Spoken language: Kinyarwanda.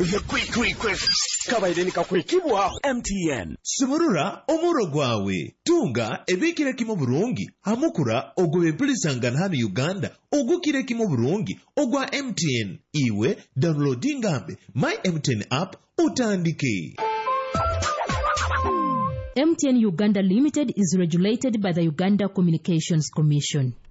quick. Kabaire nikakwekibwa MTN. Simurura omuro gwawe. Tunga ebikire kimo burungi. Hamukura ogobe mpulisangana hano Uganda. Ogukire kimo burungi. Ogwa MTN. Iwe downloadingambe My MTN app utandike. MTN Uganda Limited is regulated by the Uganda Communications Commission.